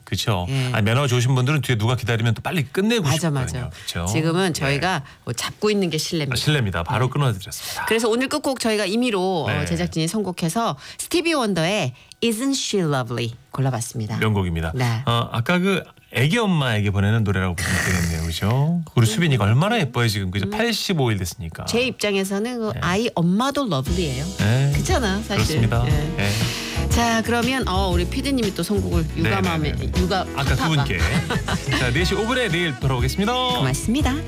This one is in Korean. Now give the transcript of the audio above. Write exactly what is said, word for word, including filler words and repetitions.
그렇죠. 예. 아니, 매너가 좋으신 분들은 뒤에 누가 기다리면 또 빨리 끝내고 맞아 싶거든요. 맞아. 그렇죠? 지금은 저희가 뭐 잡고 있는 게 실례입니다. 아, 실례입니다. 바로 끊어드렸습니다. 그래서 오늘 끝곡 저희가 임의로 네. 어, 제작진이 선곡해서 스티비 원더의 Isn't She Lovely 골라봤습니다. 명곡입니다. 네. 어, 아까 그 애기 엄마에게 보내는 노래라고 보면 되겠네요. 그죠? 우리 수빈이가 얼마나 예뻐요 지금. 그죠? 팔십오 일 됐으니까. 제 입장에서는 그 네. 아이 엄마도 러블리해요. 네. 그렇잖아 사실. 그렇습니다. 예. 네. 자 그러면 어, 우리 피디님이 또 선곡을 육아맘에 네네네. 육아 아까 두 파파가. 분께. 자, 네 시 오 분에 내일 돌아오겠습니다. 고맙습니다.